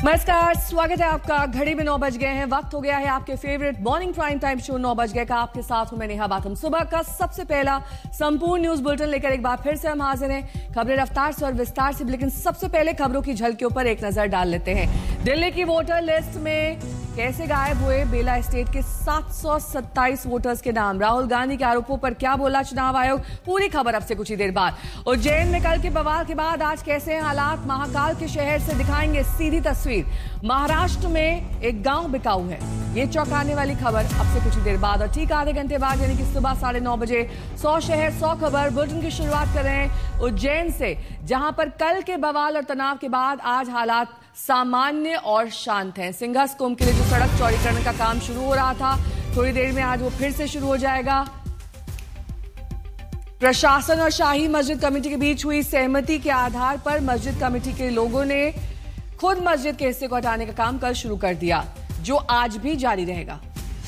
नमस्कार, स्वागत है आपका। घड़ी में 9 बज गए हैं। वक्त हो गया है आपके favourite morning prime time show 9 बज गए का। आपके साथ हूं मैं नेहा बाथम। सुबह का सबसे पहला संपूर्ण न्यूज बुलेटिन लेकर एक बार फिर से हम हाजिर हैं। खबरें रफ्तार से और विस्तार से, लेकिन सबसे पहले खबरों की झलकियों पर एक नजर डाल लेते हैं। दिल्ली की वोटर लिस्ट में कैसे गायब हुए बेला एस्टेट के 727 वोटर्स के नाम। राहुल गांधी के आरोपों पर क्या बोला चुनाव आयोग, पूरी खबर अब से कुछ ही देर बाद। उज्जैन में कल के बवाल के बाद आज कैसे हैं हालात, महाकाल के शहर से दिखाएंगे सीधी तस्वीर। महाराष्ट्र में एक गांव बिकाऊ है, ये चौंकाने वाली खबर अब से कुछ ही देर बाद। और ठीक आधे घंटे बाद यानी कि सुबह 9:30 बजे 100 शहर 100 खबर बुलेटिन की शुरुआत कर रहे हैं उज्जैन से, जहां पर कल के बवाल और तनाव के बाद आज हालात सामान्य और शांत हैं। सिंघस कुंभ के लिए जो सड़क चौड़ीकरण का काम शुरू हो रहा था, थोड़ी देर में आज वो फिर से शुरू हो जाएगा। प्रशासन और शाही मस्जिद कमेटी के बीच हुई सहमति के आधार पर मस्जिद कमेटी के लोगों ने खुद मस्जिद के हिस्से को हटाने का काम कल शुरू कर दिया, जो आज भी जारी रहेगा।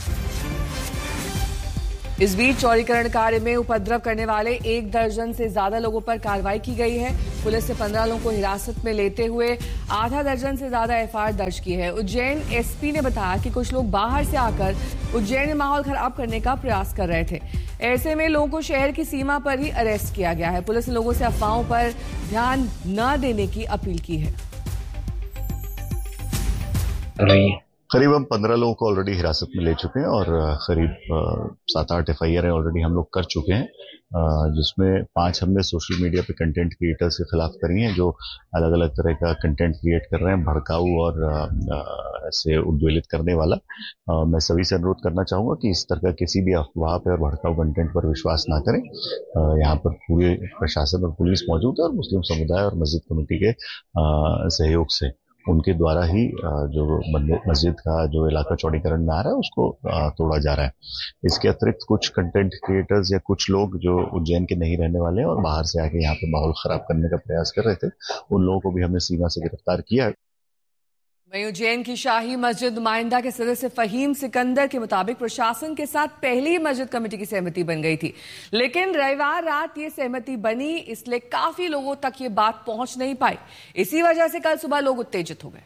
इस बीच चौड़ीकरण कार्य में उपद्रव करने वाले 1 दर्जन से ज्यादा लोगों पर कार्रवाई की गई है। पुलिस ने 15 लोगों को हिरासत में लेते हुए आधा दर्जन से ज्यादा एफआईआर दर्ज की है। उज्जैन एसपी ने बताया कि कुछ लोग बाहर से आकर उज्जैन में माहौल खराब करने का प्रयास कर रहे थे। ऐसे में लोगों को शहर की सीमा पर ही अरेस्ट किया गया है। पुलिस ने लोगों से अफवाहों पर ध्यान न देने की अपील की है। करीब हम 15 लोगों को ऑलरेडी हिरासत में ले चुके हैं और करीब 7-8 एफआईआर ऑलरेडी हम लोग कर चुके हैं, जिसमें 5 हमने सोशल मीडिया पे कंटेंट क्रिएटर्स के खिलाफ करी हैं, जो अलग अलग तरह का कंटेंट क्रिएट कर रहे हैं, भड़काऊ और ऐसे उद्वेलित करने वाला। मैं सभी से अनुरोध करना चाहूंगा कि इस तरह का किसी भी अफवाह पे और भड़काऊ कंटेंट पर विश्वास ना करें। यहाँ पर पूरे प्रशासन और पुलिस मौजूद है और मुस्लिम समुदाय और मस्जिद कमेटी के सहयोग से उनके द्वारा ही जो मस्जिद का जो इलाका चौड़ीकरण में आ रहा है उसको तोड़ा जा रहा है। इसके अतिरिक्त कुछ कंटेंट क्रिएटर्स या कुछ लोग जो उज्जैन के नहीं रहने वाले हैं और बाहर से आके यहाँ पे माहौल खराब करने का प्रयास कर रहे थे, उन लोगों को भी हमने सीमा से गिरफ्तार किया है। वहीं उज्जैन की शाही मस्जिद नुमाइंदा के सदस्य फहीम सिकंदर के मुताबिक प्रशासन के साथ पहले ही मस्जिद कमेटी की सहमति बन गई थी, लेकिन रविवार रात ये सहमति बनी, इसलिए काफी लोगों तक ये बात पहुंच नहीं पाई। इसी वजह से कल सुबह लोग उत्तेजित हो गए।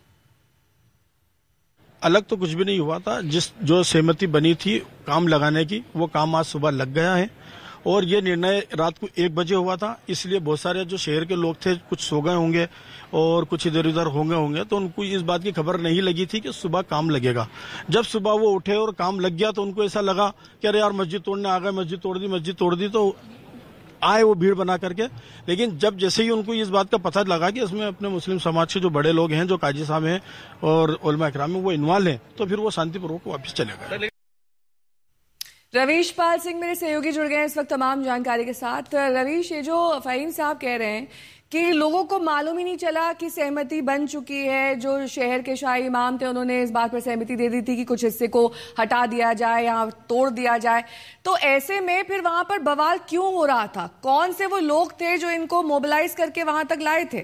अलग तो कुछ भी नहीं हुआ था, जो सहमति बनी थी काम लगाने की, वो काम आज सुबह लग गया है और ये निर्णय रात को 1 बजे हुआ था। इसलिए बहुत सारे जो शहर के लोग थे कुछ सो गए होंगे और कुछ इधर उधर होंगे, तो उनको इस बात की खबर नहीं लगी थी कि सुबह काम लगेगा। जब सुबह वो उठे और काम लग गया तो उनको ऐसा लगा कि अरे यार मस्जिद तोड़ने आ गए, मस्जिद तोड़ दी, तो आए वो भीड़ बना करके। लेकिन जब जैसे ही उनको इस बात का पता लगा कि इसमें अपने मुस्लिम समाज के जो बड़े लोग हैं, जो काजी साहब हैं और उलमा इकराम में वो इन्वॉल्व हैं, तो फिर वो शांतिपूर्वक वापस चले गए। रवीश पाल सिंह मेरे सहयोगी जुड़ गए हैं इस वक्त तमाम जानकारी के साथ। रवीश, ये जो फहीम साहब कह रहे हैं कि लोगों को मालूम ही नहीं चला कि सहमति बन चुकी है, जो शहर के शाही इमाम थे उन्होंने इस बात पर सहमति दे दी थी कि कुछ हिस्से को हटा दिया जाए या तोड़ दिया जाए, तो ऐसे में फिर वहां पर बवाल क्यों हो रहा था? कौन से वो लोग थे जो इनको मोबिलाइज करके वहां तक लाए थे?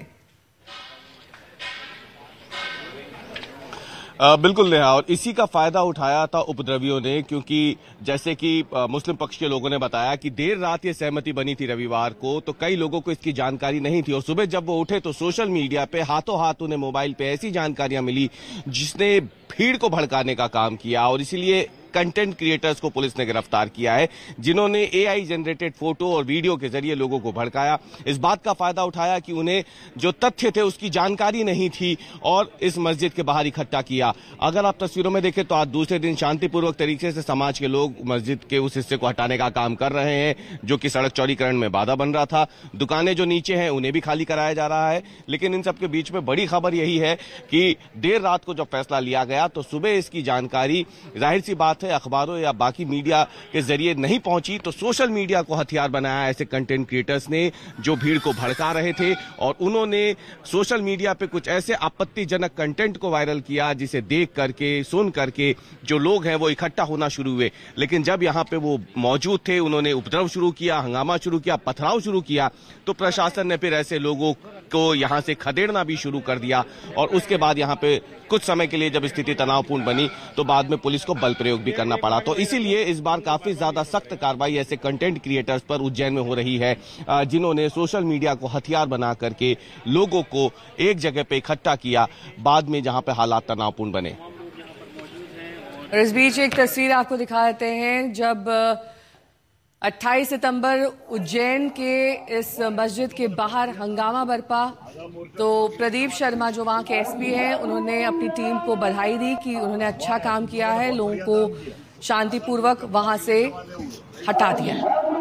बिल्कुल नेहा, और इसी का फायदा उठाया था उपद्रवियों ने, क्योंकि जैसे कि मुस्लिम पक्ष के लोगों ने बताया कि देर रात ये सहमति बनी थी रविवार को, तो कई लोगों को इसकी जानकारी नहीं थी और सुबह जब वो उठे तो सोशल मीडिया पे हाथों हाथ उन्हें मोबाइल पे ऐसी जानकारियां मिली जिसने भीड़ को भड़काने का काम किया और इसीलिए कंटेंट क्रिएटर्स को पुलिस ने गिरफ्तार किया है, जिन्होंने एआई जनरेटेड फोटो और वीडियो के जरिए लोगों को भड़काया। इस बात का फायदा उठाया कि उन्हें जो तथ्य थे उसकी जानकारी नहीं थी और इस मस्जिद के बाहर इकट्ठा किया। अगर आप तस्वीरों में देखें तो आज दूसरे दिन शांतिपूर्वक तरीके से समाज के लोग मस्जिद के उस हिस्से को हटाने का काम कर रहे हैं जो कि सड़क चौड़ीकरण में बाधा बन रहा था। दुकानें जो नीचे हैं उन्हें भी खाली कराया जा रहा है, लेकिन इन सबके बीच में बड़ी खबर यही है कि देर रात को जब फैसला लिया गया तो सुबह इसकी जानकारी जाहिर सी बात है अखबारों या बाकी मीडिया के जरिए नहीं पहुंची, तो सोशल मीडिया को हथियार बनाया ऐसे कंटेंट क्रिएटर्स ने जो भीड़ को भड़का रहे थे और उन्होंने सोशल मीडिया पे कुछ ऐसे आपत्तिजनक कंटेंट को वायरल किया जिसे देख करके सुन करके जो लोग हैं वो इकट्ठा होना शुरू हुए। लेकिन जब यहाँ पे वो मौजूद थे उन्होंने उपद्रव शुरू किया, हंगामा शुरू किया, पथराव शुरू किया, तो प्रशासन ने फिर ऐसे लोगों को यहाँ से खदेड़ना भी शुरू कर दिया और उसके बाद यहाँ पे कुछ समय के लिए जब स्थिति तनावपूर्ण बनी तो बाद में पुलिस को बल प्रयोग भी भी करना पड़ा। तो इसीलिए इस बार काफी ज्यादा सख्त कार्रवाई ऐसे कंटेंट क्रिएटर्स पर उज्जैन में हो रही है, जिन्होंने सोशल मीडिया को हथियार बना करके लोगों को एक जगह पे इकट्ठा किया, बाद में जहां पे हालात तनावपूर्ण बने। और इस बीच एक तस्वीर आपको दिखा देते हैं, जब 28 सितंबर उज्जैन के इस मस्जिद के बाहर हंगामा बरपा, तो प्रदीप शर्मा जो वहां के एसपी हैं, उन्होंने अपनी टीम को बधाई दी कि उन्होंने अच्छा काम किया है, लोगों को शांतिपूर्वक वहां से हटा दिया।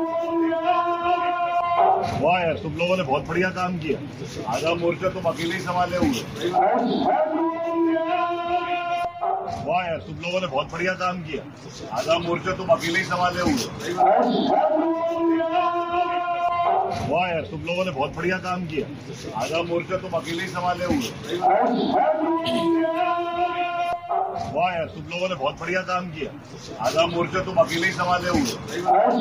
वाह यार, तुम लोगों ने बहुत बढ़िया काम किया। आधा मोर्चा तुम अकेले ही संभाले हुए। वाह यार, तुम लोगों ने बहुत बढ़िया काम किया। आधा मोर्चा तुम अकेले ही संभाले हुए। वाह यार, तुम लोगों ने बहुत बढ़िया काम किया। आधा मोर्चा तुम अकेले ही संभाले हुए। वाह यार, तुम लोगों ने बहुत बढ़िया काम किया। आधा मोर्चा तुम अकेले ही संभाले हुए।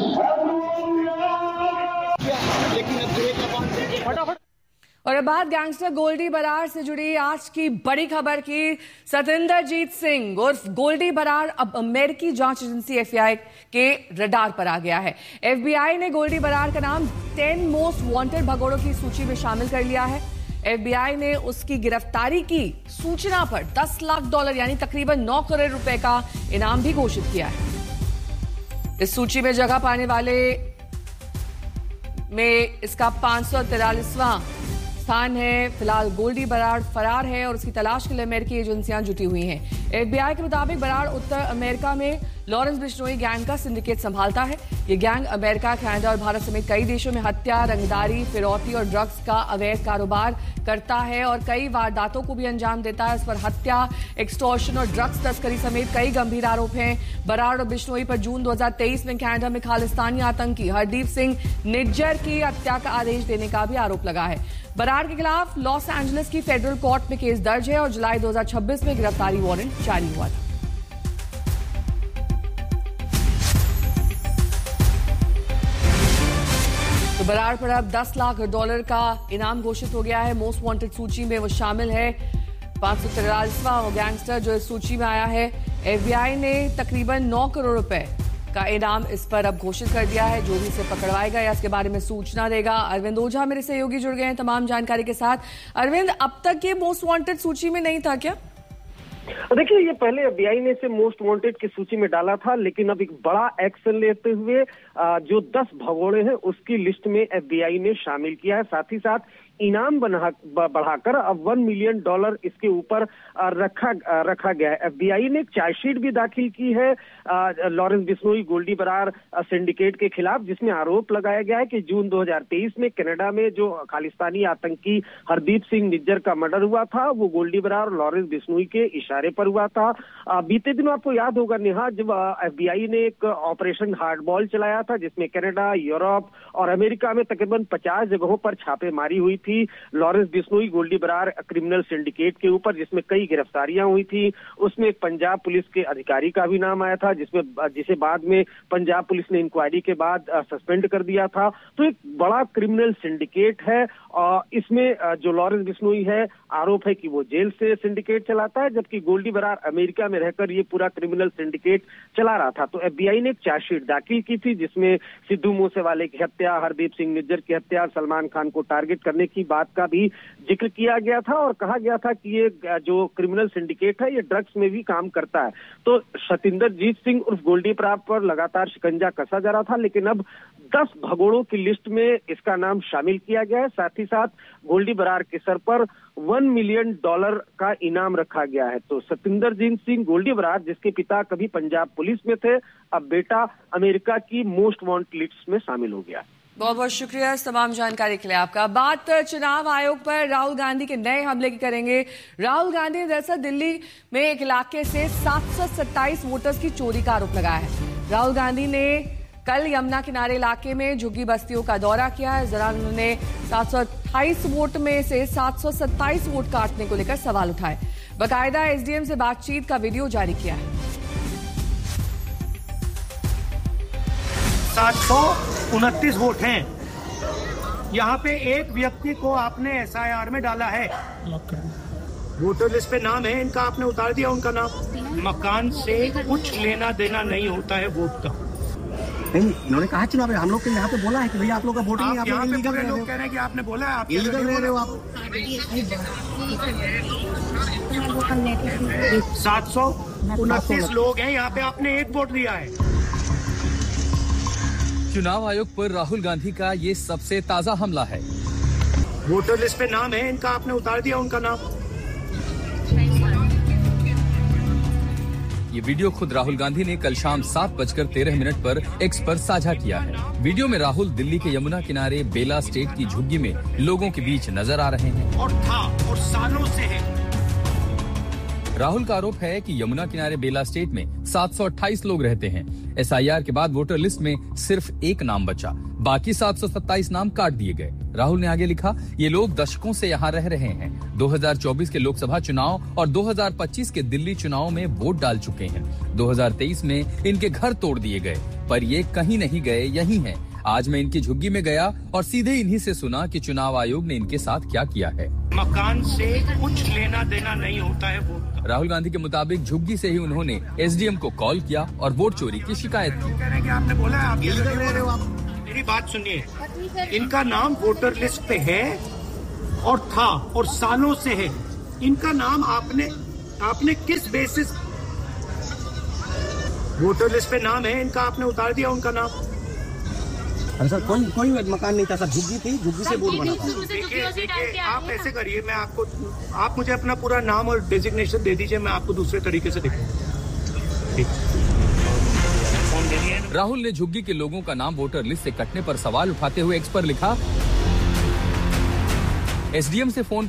और अब बात गैंगस्टर गोल्डी बरार से जुड़ी आज की बड़ी खबर की। सतिंदरजीत सिंह उर्फ गोल्डी बरार अब अमेरिकी जांच एजेंसी FBI के रडार पर आ गया है। FBI ने गोल्डी बरार का नाम 10 मोस्ट वांटेड भगोड़ों की सूची में शामिल कर लिया है। FBI ने उसकी गिरफ्तारी की सूचना पर $10 लाख यानी तकरीबन 9 करोड़ रुपए का इनाम भी घोषित किया है। इस सूची में जगह पाने वाले में इसका 543वां स्थान है। फिलहाल गोल्डी बरार फरार है और उसकी तलाश के लिए अमेरिकी एजेंसियां जुटी हुई हैं। FBI के मुताबिक बरार उत्तर अमेरिका में लॉरेंस बिश्नोई गैंग का सिंडिकेट संभालता है। ये गैंग अमेरिका, कनाडा और भारत समेत कई देशों में हत्या, रंगदारी, फिरौती और ड्रग्स का अवैध कारोबार करता है और कई वारदातों को भी अंजाम देता है। इस पर हत्या, एक्सटॉर्शन और ड्रग्स तस्करी समेत कई गंभीर आरोप हैं। बरार और बिश्नोई पर जून 2023 में कनाडा में खालिस्तानी आतंकी हरदीप सिंह निज्जर की हत्या का आदेश देने का भी आरोप लगा है। बरार के खिलाफ लॉस एंजलिस की फेडरल कोर्ट में केस दर्ज है और जुलाई 2026 में गिरफ्तारी वारंट जारी हुआ था। तो बरार पर अब $10 लाख का इनाम घोषित हो गया है। मोस्ट वांटेड सूची में वो शामिल है। 543वां वो गैंगस्टर जो इस सूची में आया है। FBI ने तकरीबन 9 करोड़ रुपए का इनाम इस पर अब घोषित कर दिया है। जो भी इसे पकड़वाएगा या इसके बारे में सूचना देगा। अरविंद ओझा मेरे सहयोगी जुड़ गए हैं तमाम जानकारी के साथ। अरविंद, अब तक ये मोस्ट वांटेड सूची में नहीं था क्या? देखिए, ये पहले FBI ने इसे मोस्ट वांटेड की सूची में डाला था, लेकिन अब एक बड़ा एक्शन लेते हुए जो 10 भगोड़े हैं उसकी लिस्ट में FBI ने शामिल किया है। साथ ही साथ इनाम बढ़ाकर अब $1 मिलियन इसके ऊपर रखा गया है। FBI ने एक चार्जशीट भी दाखिल की है लॉरेंस बिश्नोई गोल्डी बरार सिंडिकेट के खिलाफ, जिसमें आरोप लगाया गया है कि जून 2023 में कनाडा में जो खालिस्तानी आतंकी हरदीप सिंह निज्जर का मर्डर हुआ था, वो गोल्डी बरार और लॉरेंस बिश्नोई के इशारे पर हुआ था। बीते दिनों आपको याद होगा नेहा, जब FBI ने एक ऑपरेशन हार्डबॉल चलाया था, जिसमें कनाडा, यूरोप और अमेरिका में तकरीबन 50 जगहों पर छापेमारी हुई थी Lawrence Bishnoi Goldy Brar criminal syndicate के ऊपर, जिसमें कई गिरफ्तारियां हुई थी। उसमें एक पंजाब पुलिस के अधिकारी का भी नाम आया था, जिसे बाद में पंजाब पुलिस ने इंक्वायरी के बाद सस्पेंड कर दिया था। तो एक बड़ा क्रिमिनल सिंडिकेट है और इसमें जो लॉरेंस बिश्नोई है, आरोप है कि वो जेल से सिंडिकेट चलाता है, जबकि गोल्डी बरार अमेरिका में रहकर ये पूरा क्रिमिनल सिंडिकेट चला रहा था। तो FBI ने एक चार्जशीट दाखिल की थी, जिसमें सिद्धू मूसेवाले की हत्या, हरदीप सिंह निज्जर की हत्या, सलमान खान को टारगेट करने की बात का भी जिक्र किया गया था और कहा गया था कि ये जो क्रिमिनल सिंडिकेट है, ये ड्रग्स में भी काम करता है। तो सतिंदरजीत सिंह उर्फ गोल्डी बरार पर लगातार शिकंजा कसा जा रहा था, लेकिन अब 10 भगोड़ों की लिस्ट में इसका नाम शामिल किया गया है। साथ ही साथ गोल्डी बरार के सर पर $1 मिलियन का इनाम रखा गया है। तो सतिंदरजीत सिंह गोल्डी बरार, जिसके पिता कभी पंजाब पुलिस में थे, अब बेटा अमेरिका की मोस्ट वांटेड लिस्ट में शामिल हो गया। बहुत बहुत शुक्रिया इस तमाम जानकारी के लिए आपका। बात चुनाव आयोग पर राहुल गांधी के नए हमले की करेंगे। राहुल गांधी ने दरअसल दिल्ली में एक इलाके से 727 वोटर्स की चोरी का आरोप लगाया है। राहुल गांधी ने कल यमुना किनारे इलाके में झुग्गी बस्तियों का दौरा किया है। इस दौरान उन्होंने 728 वोट में से 727 वोट काटने को लेकर सवाल उठाए। बाकायदा एसडीएम से बातचीत का वीडियो जारी किया है। 729 वोट हैं। यहाँ पे एक व्यक्ति को आपने SIR में डाला है, वोटर लिस्ट पे नाम है इनका, आपने उतार दिया उनका नाम। मकान से कुछ लेना देना नहीं होता है वोट का। नहीं, इन्होंने कहा चुनाव में हम लोग के यहाँ पे बोला है कि भैया आप लोग का वोटिंग नहीं, आप यहाँ पे इलीगल पूरे रह रहे लोग हो, कह रहे हैं कि आपने बोला है, आप इलीगल रह रहे हो आप। 729 लोग हैं यहाँ पे, आपने एक वोट दिया है। चुनाव आयोग पर राहुल गांधी का ये सबसे ताजा हमला है। वोटर लिस्ट पे नाम है इनका, आपने उतार दिया उनका नाम। ये वीडियो खुद राहुल गांधी ने कल शाम 7:13 पर एक्स पर साझा किया है। वीडियो में राहुल दिल्ली के यमुना किनारे बेला स्टेट की झुग्गी में लोगों के बीच नजर आ रहे हैं। और था और सालों से है। राहुल का आरोप है कि यमुना किनारे बेला स्टेट में 728 लोग रहते हैं। एसआईआर के बाद वोटर लिस्ट में सिर्फ एक नाम बचा, बाकी 727 नाम काट दिए गए। राहुल ने आगे लिखा, ये लोग दशकों से यहाँ रह रहे हैं। 2024 के लोकसभा चुनाव और 2025 के दिल्ली चुनाव में वोट डाल चुके हैं। 2023 में इनके घर तोड़ दिए गए, पर ये कहीं नहीं गए, यहीं हैं। आज मैं इनकी झुग्गी में गया और सीधे इन्हीं से सुना कि चुनाव आयोग ने इनके साथ क्या किया है। मकान से कुछ लेना देना नहीं होता है वोट का। राहुल गांधी के मुताबिक झुग्गी से ही उन्होंने एसडीएम को कॉल किया और वोट चोरी की शिकायत की। कह रहे हैं कि आपने बोला है, आप इलीगल रह रहे हो आप। मेरी बात सुनिए, इनका नाम वोटर लिस्ट पे है और था और सालों से है। इनका नाम आपने किस बेसिस, वोटर लिस्ट पे नाम है इनका, आपने उतार दिया उनका नाम। अरे सर, कोई मकान नहीं था सर, झुग्गी थी, झुग्गी से वोट बना था। देखिए, आप ऐसे करिए, आप मुझे अपना पूरा नाम और डेजिग्नेशन दे दीजिए, मैं आपको दूसरे तरीके से दिखाऊंगा। राहुल ने झुग्गी के लोगों का नाम वोटर लिस्ट से कटने पर सवाल उठाते हुए एक्स पर लिखा, एसडीएम से फोन